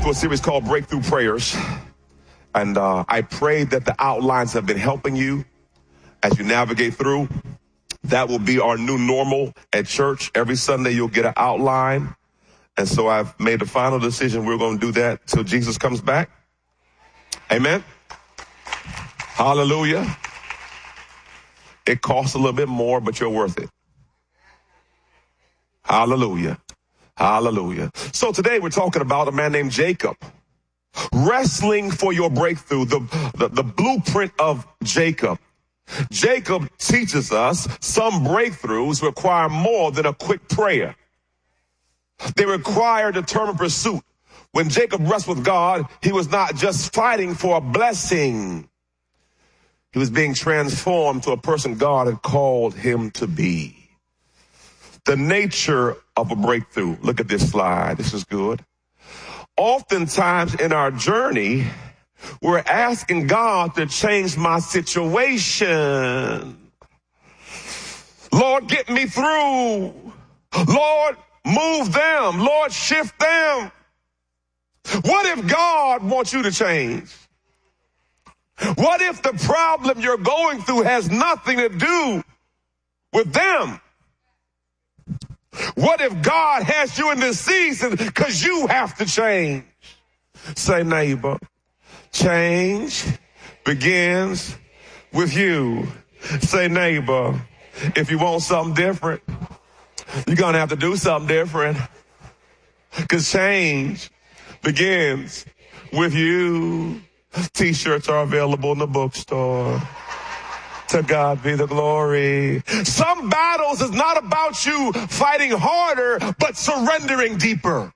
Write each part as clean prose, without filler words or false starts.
through a series called Breakthrough Prayers. And I pray that the outlines have been helping you as you navigate through. That will be our new normal at church. Every Sunday you'll get an outline. And so I've made the final decision. We're going to do that till Jesus comes back. Amen. Hallelujah. It costs a little bit more, but you're worth it. Hallelujah. Hallelujah. So today we're talking about a man named Jacob. Wrestling for your breakthrough, the blueprint of Jacob. Jacob teaches us some breakthroughs require more than a quick prayer. They require determined pursuit. When Jacob wrestled with God, he was not just fighting for a blessing. He was being transformed to a person God had called him to be. The nature of a breakthrough. Look at this slide. This is good. Oftentimes in our journey, we're asking God to change my situation. Lord, get me through. Lord, move them. Lord, shift them. What if God wants you to change? What if the problem you're going through has nothing to do with them? What if God has you in this season because you have to change? Say, neighbor, change begins with you. Say, neighbor, if you want something different, you're going to have to do something different, because change begins with you. T-shirts are available in the bookstore. To God be the glory. Some battles is not about you fighting harder, but surrendering deeper.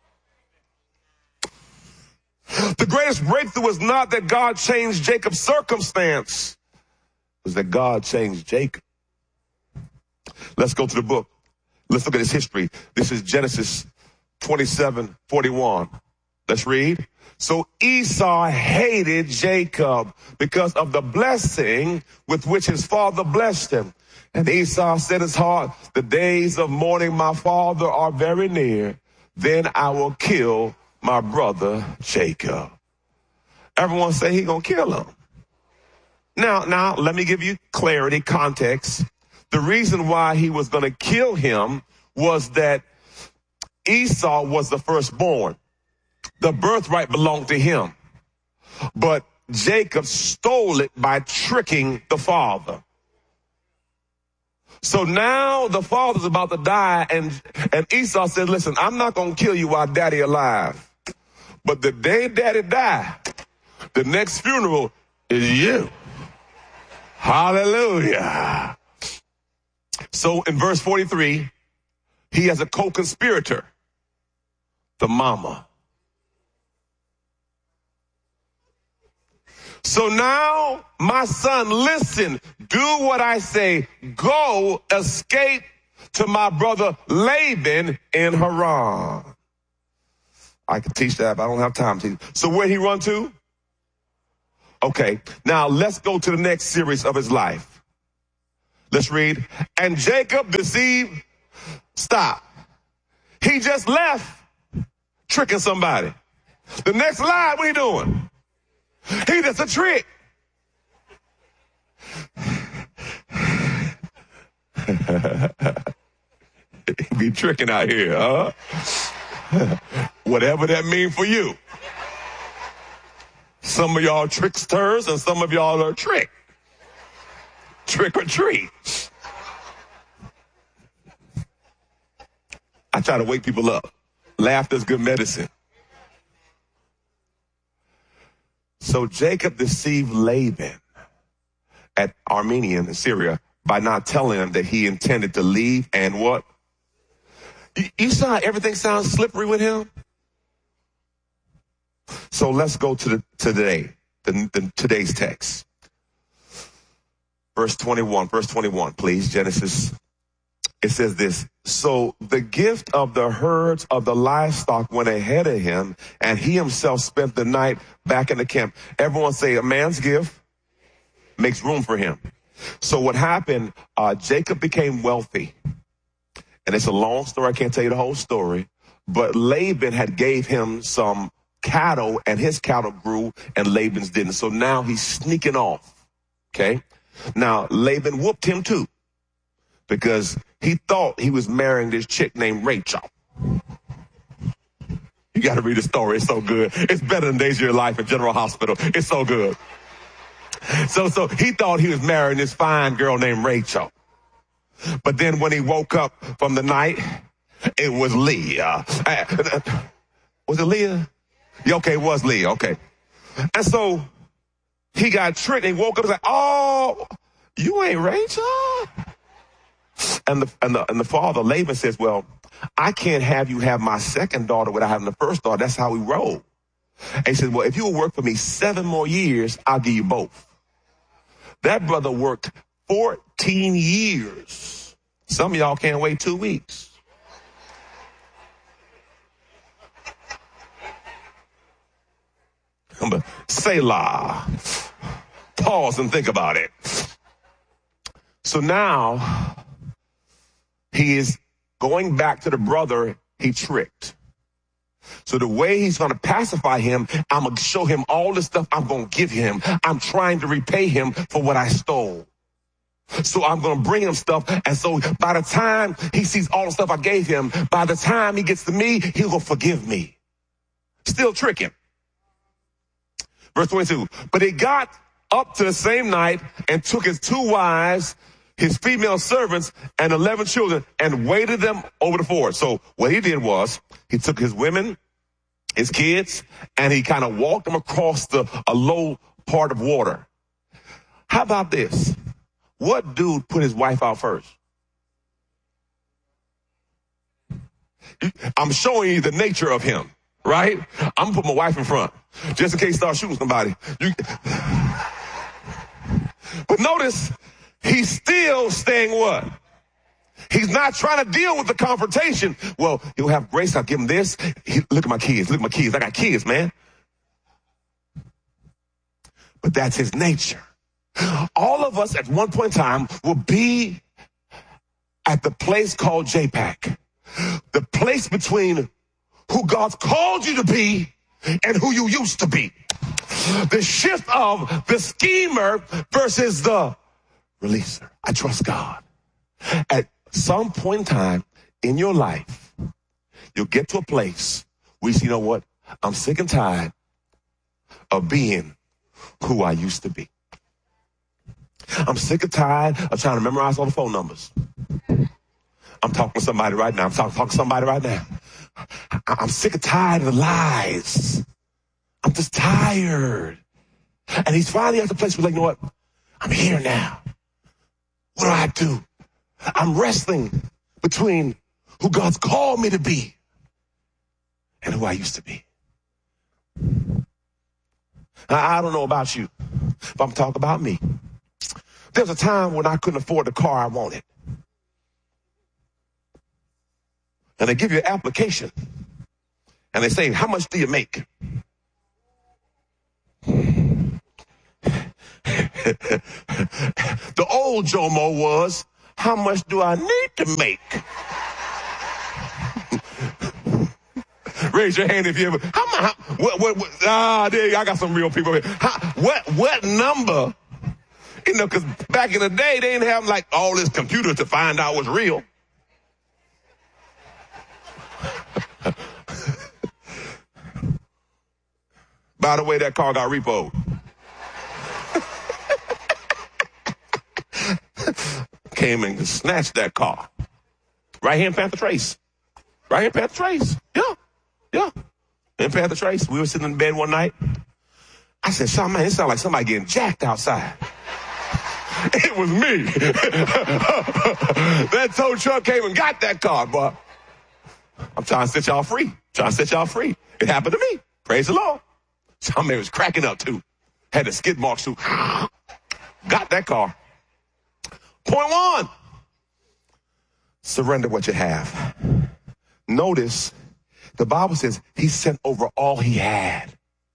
The greatest breakthrough was not that God changed Jacob's circumstance. It was that God changed Jacob. Let's go to the book. Let's look at his history. This is Genesis 27:41. Let's read. So Esau hated Jacob because of the blessing with which his father blessed him. And Esau said in his heart, the days of mourning my father are very near. Then I will kill my brother Jacob. Everyone say he gonna kill him. Now, let me give you clarity, context. The reason why he was gonna kill him was that Esau was the firstborn. The birthright belonged to him. But Jacob stole it by tricking the father. So now the father's about to die, and Esau said, listen, I'm not going to kill you while daddy alive. But the day daddy die, the next funeral is you. Hallelujah. So in verse 43, he has a co-conspirator, the mama. So now, my son, listen, do what I say. Go escape to my brother Laban in Haran. I could teach that, but I don't have time to. So where'd he run to? Okay, now let's go to the next series of his life. Let's read. And Jacob deceived. Stop. He just left tricking somebody. The next line, what are you doing? He does a trick. Be tricking out here, huh? Whatever that means for you. Some of y'all tricksters and some of y'all are trick. Trick or treat. I try to wake people up. Laughter's good medicine. So Jacob deceived Laban at Armenian in Syria by not telling him that he intended to leave and what? You saw how everything sounds slippery with him? So let's go to today's text. Verse 21, please, Genesis. It says this, so the gift of the herds of the livestock went ahead of him, and he himself spent the night back in the camp. Everyone say, a man's gift makes room for him. So what happened, Jacob became wealthy. And it's a long story. I can't tell you the whole story. But Laban had gave him some cattle, and his cattle grew, and Laban's didn't. So now he's sneaking off. Okay. Now Laban whooped him too, because he thought he was marrying this chick named Rachel. You got to read the story. It's so good. It's better than Days of Your Life at General Hospital. It's so good. So he thought he was marrying this fine girl named Rachel. But then when he woke up from the night, it was Leah. Was it Leah? Yeah, okay, it was Leah. Okay. And so he got tricked. He woke up and said, "Oh, you ain't Rachel?" And the father, Laban, says, "Well, I can't have you have my second daughter without having the first daughter. That's how we roll." And he said, "Well, if you will work for me 7 more years, I'll give you both." That brother worked 14 years. Some of y'all can't wait 2 weeks. Selah. Pause and think about it. So now he is going back to the brother he tricked. So the way he's going to pacify him, I'm going to show him all the stuff I'm going to give him. I'm trying to repay him for what I stole. So I'm going to bring him stuff. And so by the time he sees all the stuff I gave him, by the time he gets to me, he'll go forgive me. Still tricking. Verse 22. But he got up to the same night and took his 2 wives, his female servants, and 11 children, and waded them over the ford. So what he did was he took his women, his kids, and he kind of walked them across a low part of water. How about this? What dude put his wife out first? I'm showing you the nature of him, right? I'm going to put my wife in front, just in case he starts shooting somebody. But notice, he's still staying what? He's not trying to deal with the confrontation. Well, he'll have grace. I'll give him this. Look at my kids. Look at my kids. I got kids, man. But that's his nature. All of us at one point in time will be at the place called JPAC. The place between who God's called you to be and who you used to be. The shift of the schemer versus the releaser. I trust God. At some point in time in your life, you'll get to a place where you say, you know what? I'm sick and tired of being who I used to be. I'm sick and tired of trying to memorize all the phone numbers. I'm talking to somebody right now. I'm talking to somebody right now. I'm sick and tired of the lies. I'm just tired. And he's finally at the place where, like, you know what? I'm here now. What do? I'm wrestling between who God's called me to be and who I used to be. I don't know about you, but I'm talking about me. There's a time when I couldn't afford the car I wanted. And they give you an application. And they say, how much do you make? The old Jomo was, how much do I need to make? Raise your hand if you ever, there, I got some real people here. What number? You know, because back in the day, they didn't have like all this computers to find out what's real. By the way, that car got repoed. Came and snatched that car. Right here in Panther Trace. Right here in Panther Trace. Yeah. In Panther Trace. We were sitting in bed one night. I said, Sean, man, it sounds like somebody getting jacked outside. It was me. That tow truck came and got that car, boy. I'm trying to set y'all free. It happened to me. Praise the Lord. Somebody was cracking up too. Had the skid marks too. Got that car. Point 1. Surrender what you have. Notice the Bible says he sent over all he had.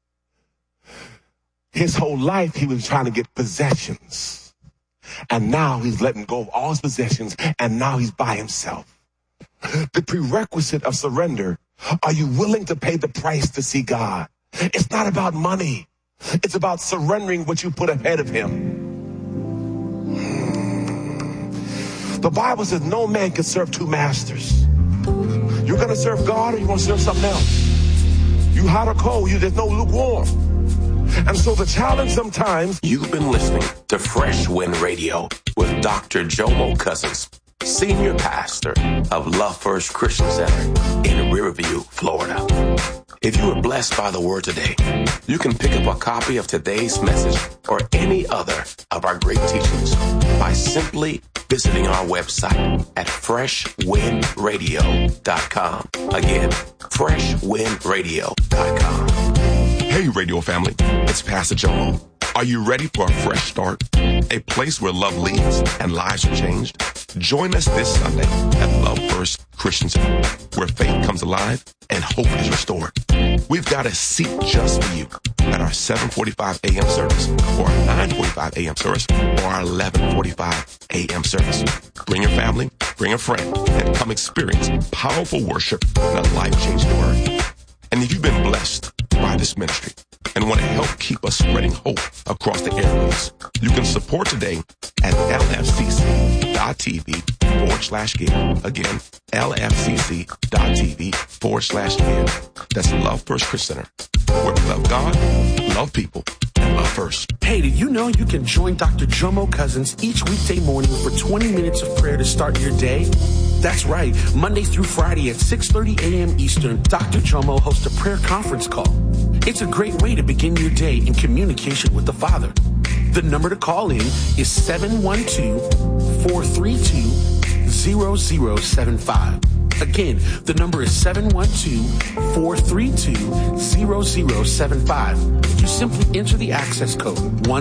His whole life he was trying to get possessions. And now he's letting go of all his possessions, and now he's by himself. The prerequisite of surrender, are you willing to pay the price to see God? It's not about money. It's about surrendering what you put ahead of him. The Bible says no man can serve two masters. You're going to serve God or you're going to serve something else. You hot or cold, there's no lukewarm. And so the challenge sometimes... You've been listening to Fresh Wind Radio with Dr. Jomo Cousins, Senior Pastor of Love First Christian Center in Riverview, Florida. If you were blessed by the word today, you can pick up a copy of today's message or any other of our great teachings by simply visiting our website at freshwindradio.com. Again, freshwindradio.com. Hey, radio family, it's Pastor Jomo. Are you ready for a fresh start? A place where love leads and lives are changed? Join us this Sunday at Love First Christian Center, where faith comes alive and hope is restored. We've got a seat just for you at our 7:45 a.m. service, or our 9:45 a.m. service, or our 11:45 a.m. service. Bring your family, bring a friend, and come experience powerful worship and a life-changing word. And if you've been blessed by this ministry and want to help keep us spreading hope across the airwaves, you can support today at lfcc.tv/give. Again, lfcc.tv/give. That's Love First Christian Center, where we love God, love people, and love first. Hey, did you know you can join Dr. Jomo Cousins each weekday morning for 20 minutes of prayer to start your day? That's right. Monday through Friday at 6:30 a.m. Eastern, Dr. Jomo hosts a prayer conference call. It's a great way to begin your day in communication with the Father. The number to call in is 712-432-0075. Again, the number is 712-432-0075. You simply enter the access code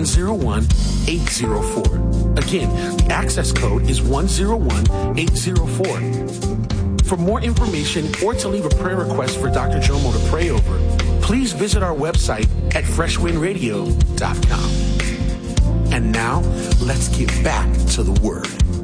101804. Again, the access code is 101804. For more information or to leave a prayer request for Dr. Jomo to pray over, please visit our website at freshwindradio.com. And now, let's get back to the Word.